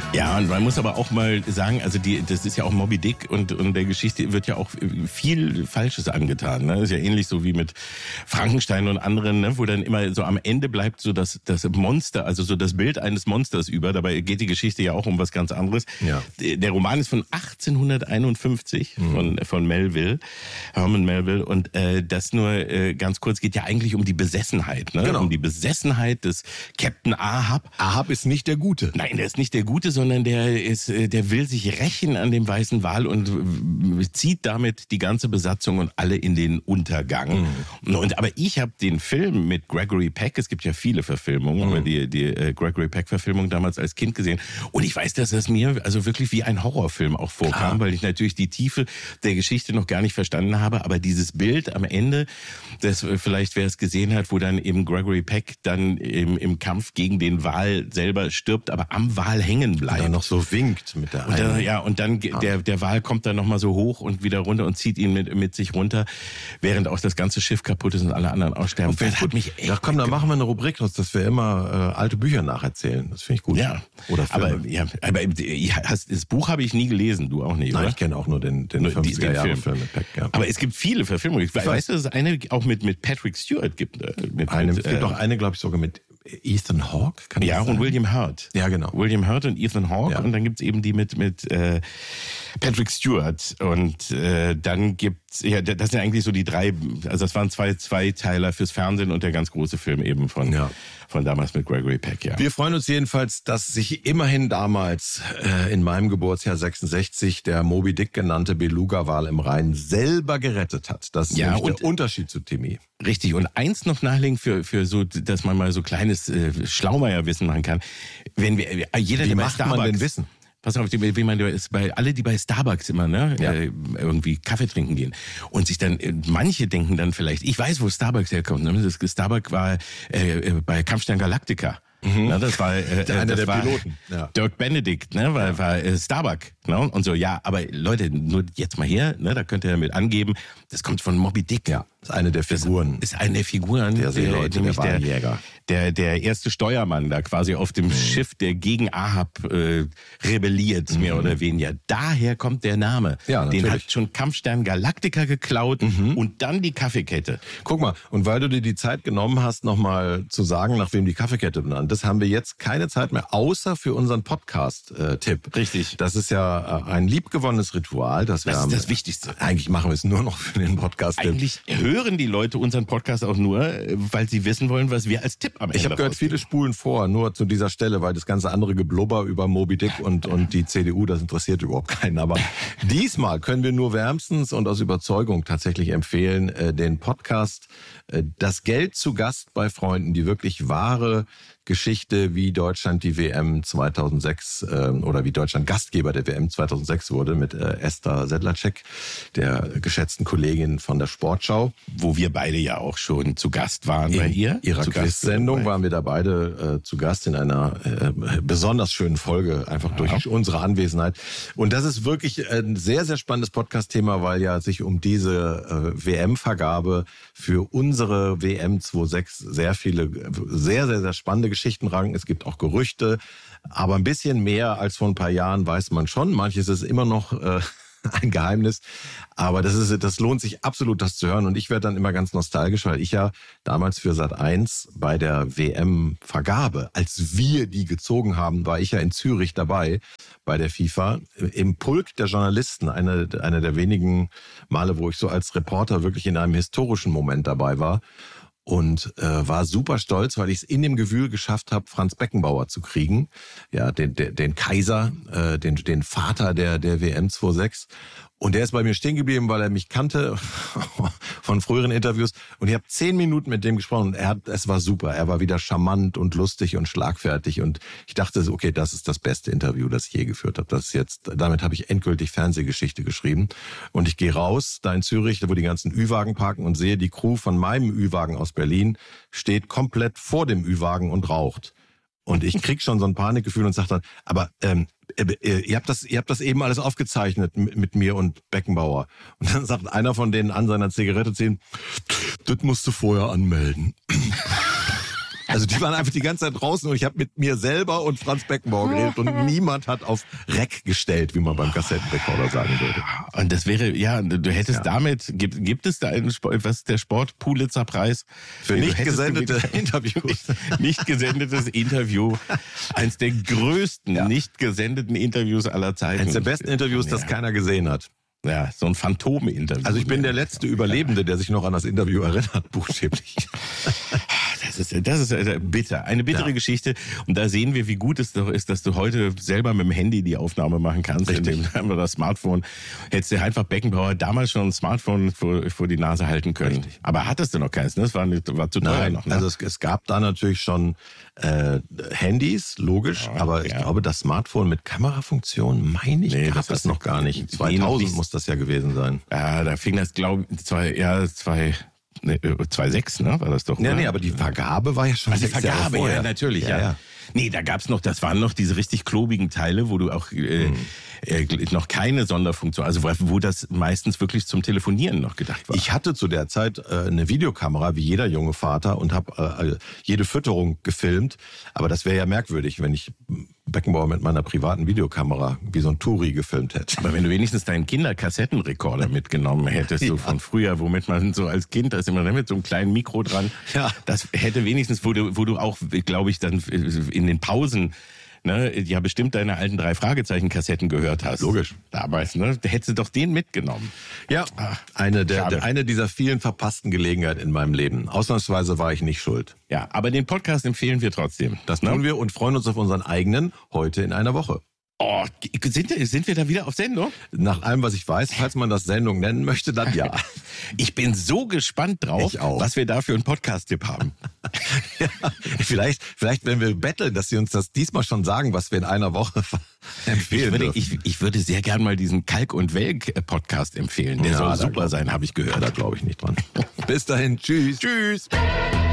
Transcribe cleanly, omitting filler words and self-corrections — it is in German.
Ja, und man muss aber auch mal sagen, also das ist ja auch Moby Dick und der Geschichte wird ja auch viel Falsches angetan. Ne? Das ist ja ähnlich so wie mit Frankenstein und anderen, ne? Wo dann immer so am Ende bleibt so das Monster, also so das Bild eines Monsters über. Dabei geht die Geschichte ja auch um was ganz anderes. Ja. Der Roman ist von 1851 von Melville, Herman Melville. Und das nur ganz kurz, geht ja eigentlich um die Besessenheit. Ne? Genau. Um die Besessenheit des Captain Ahab. Ahab ist nicht der Gute. Nein, der ist nicht der Gute, sondern der will sich rächen an dem weißen Wal und zieht damit die ganze Besatzung und alle in den Untergang. Aber ich habe den Film mit Gregory Peck, es gibt ja viele Verfilmungen, aber die Gregory Peck-Verfilmung damals als Kind gesehen. Und ich weiß, dass das mir also wirklich wie ein Horrorfilm auch vorkam, weil ich natürlich die Tiefe der Geschichte noch gar nicht verstanden habe. Aber dieses Bild am Ende, das vielleicht wer es gesehen hat, wo dann eben Gregory Peck dann im Kampf gegen den Wal selber stirbt, aber am Wal hängen bleibt. Und dann noch so winkt mit der einen. Und dann der Wal kommt dann nochmal so hoch und wieder runter und zieht ihn mit sich runter, während auch das ganze Schiff kaputt ist und alle anderen aussterben. Das hat mich echt komm, dann machen wir eine Rubrik, dass wir immer alte Bücher nacherzählen. Das finde ich gut. Ja. Oder Filme. Aber das Buch habe ich nie gelesen, du auch nicht, oder? Nein, ich kenne auch nur den 50er-Jahre-Film mit Peck. Ja. Aber es gibt viele Verfilmungen. Weißt du, dass es eine auch mit Patrick Stewart gibt? Es gibt auch eine, glaube ich, sogar mit Ethan Hawke? Und William Hurt. Ja, genau. William Hurt und Ethan Hawke. Ja. Und dann gibt's eben die mit Patrick Stewart. Und dann gibt's, das sind eigentlich so die drei, also das waren zwei Teiler fürs Fernsehen und der ganz große Film eben von damals mit Gregory Peck, ja. Wir freuen uns jedenfalls, dass sich immerhin damals in meinem Geburtsjahr 66 der Moby Dick genannte Beluga-Wal im Rhein selber gerettet hat. Das ist nämlich der Unterschied zu Timmy. Richtig. Und eins noch nachlegen für so, dass man mal so kleines Schlaumeierwissen machen kann. Wenn wir, jeder, wie der macht man denn Wissen? Pass auf, wie man ist bei alle, die bei Starbucks immer irgendwie Kaffee trinken gehen und sich dann manche denken dann vielleicht, ich weiß, wo Starbucks herkommt. Ne? Das Starbucks war bei Kampfstern Galactica. Na, das war einer der Piloten. Ja. Dirk Benedict, ne, war Starbuck, ne, und so. Ja, aber Leute, nur jetzt mal her, ne, da könnt ihr damit angeben, das kommt von Moby Dick. Ja, ist eine der Figuren. Ist eine der Figuren, der Seeleute, der Waljäger. Der erste Steuermann da quasi auf dem Schiff, der gegen Ahab rebelliert, mehr oder weniger. Daher kommt der Name. Ja, natürlich. Den hat schon Kampfstern Galactica geklaut und dann die Kaffeekette. Guck mal, und weil du dir die Zeit genommen hast, nochmal zu sagen, nach wem die Kaffeekette benannt ist, haben wir jetzt keine Zeit mehr, außer für unseren Podcast-Tipp. Richtig. Das ist ja ein liebgewonnenes Ritual. Das ist das Wichtigste. Eigentlich machen wir es nur noch für den Podcast-Tipp. Eigentlich hören die Leute unseren Podcast auch nur, weil sie wissen wollen, was wir als Tipp am Ende Ich habe gehört, viele spulen vor, nur zu dieser Stelle, weil das ganze andere Geblubber über Moby Dick und die CDU, das interessiert überhaupt keinen. Aber diesmal können wir nur wärmstens und aus Überzeugung tatsächlich empfehlen, den Podcast Das Geld zu Gast bei Freunden, die wirklich wahre Geschichte, wie Deutschland die WM 2006 oder wie Deutschland Gastgeber der WM 2006 wurde mit Esther Sedlacek, der geschätzten Kollegin von der Sportschau. Wo wir beide ja auch schon zu Gast waren bei ihr. In ihrer Quiz-Sendung waren wir da beide zu Gast in einer besonders schönen Folge, einfach durch unsere Anwesenheit. Und das ist wirklich ein sehr, sehr spannendes Podcast-Thema, weil ja sich um diese WM-Vergabe für unsere WM 2006 sehr viele, sehr, sehr, sehr spannende Geschichten ranken. Es gibt auch Gerüchte, aber ein bisschen mehr als vor ein paar Jahren weiß man schon. Manches ist immer noch ein Geheimnis, aber das lohnt sich absolut, das zu hören. Und ich werde dann immer ganz nostalgisch, weil ich ja damals für Sat.1 bei der WM-Vergabe, als wir die gezogen haben, war ich ja in Zürich dabei bei der FIFA im Pulk der Journalisten, eine der wenigen Male, wo ich so als Reporter wirklich in einem historischen Moment dabei war. Und war super stolz, weil ich es in dem Gewühl geschafft habe, Franz Beckenbauer zu kriegen. Ja, den Kaiser, den Vater der WM 2006. Und der ist bei mir stehen geblieben, weil er mich kannte von früheren Interviews. Und ich habe 10 Minuten mit dem gesprochen. Es war super. Er war wieder charmant und lustig und schlagfertig. Und ich dachte, okay, das ist das beste Interview, das ich je geführt habe. Damit habe ich endgültig Fernsehgeschichte geschrieben. Und ich gehe raus, da in Zürich, wo die ganzen Ü-Wagen parken und sehe, die Crew von meinem Ü-Wagen aus Berlin steht komplett vor dem Ü-Wagen und raucht. Und ich krieg schon so ein Panikgefühl und sag dann, aber ihr habt das eben alles aufgezeichnet mit mir und Beckenbauer. Und dann sagt einer von denen an seiner Zigarette ziehen, das musst du vorher anmelden. Also die waren einfach die ganze Zeit draußen und ich habe mit mir selber und Franz Beckenbauer geredet und niemand hat auf Rec gestellt, wie man beim Kassettenrekorder sagen würde. Und das wäre, ja, du hättest damit, gibt es da einen Sport, was ist der Sport-Pulitzer-Preis? Für nicht gesendete Interviews. Nicht gesendetes Interview. Eins der größten nicht gesendeten Interviews aller Zeiten. Eines der besten Interviews, das keiner gesehen hat. Ja, so ein Phantom-Interview. Also ich bin der letzte Überlebende, der sich noch an das Interview erinnert, buchstäblich. Das ist bitter. Eine bittere Geschichte. Und da sehen wir, wie gut es doch ist, dass du heute selber mit dem Handy die Aufnahme machen kannst. Richtig. Indem wir das Smartphone, hättest du einfach Beckenbauer damals schon ein Smartphone vor die Nase halten können. Richtig. Aber hattest du noch keins, ne? Das war zu teuer noch. Ne? Also es gab da natürlich schon Handys, logisch, aber ich glaube, das Smartphone mit Kamerafunktion, meine ich, gab das noch gar nicht. 2000 muss das ja gewesen sein. Ja, da fing das, glaube ich, 2,6, ne? War das doch? Nee, aber die Vergabe war ja schon Also die 6 Jahre Vergabe, vorher. ja, natürlich, ja. Nee, da gab's noch, das waren noch diese richtig klobigen Teile, wo du auch noch keine Sonderfunktion, also wo das meistens wirklich zum Telefonieren noch gedacht war. Ich hatte zu der Zeit eine Videokamera, wie jeder junge Vater, und habe jede Fütterung gefilmt. Aber das wäre ja merkwürdig, wenn ich Beckenbauer mit meiner privaten Videokamera wie so ein Touri gefilmt hätte. Aber wenn du wenigstens deinen Kinderkassettenrekorder mitgenommen hättest, so von früher, womit man so als Kind, da ist immer mit so einem kleinen Mikro dran, das hätte wenigstens, wo du auch, glaube ich, dann in den Pausen, ne, ja bestimmt deine alten 3-Fragezeichen-Kassetten gehört hast. Logisch. Damals, ne? Da hättest du doch den mitgenommen. Ja, eine dieser vielen verpassten Gelegenheiten in meinem Leben. Ausnahmsweise war ich nicht schuld. Ja, aber den Podcast empfehlen wir trotzdem. Das tun wir und freuen uns auf unseren eigenen heute in einer Woche. Oh, sind wir da wieder auf Sendung? Nach allem, was ich weiß, falls man das Sendung nennen möchte, dann ja. Ich bin so gespannt drauf, was wir da für einen Podcast-Tipp haben. Ja, vielleicht, wenn wir betteln, dass sie uns das diesmal schon sagen, was wir in einer Woche empfehlen. Ich würde sehr gern mal diesen Kalk und Welk-Podcast empfehlen. Der soll super sein, habe ich gehört. Da glaube ich nicht dran. Bis dahin, tschüss. Tschüss.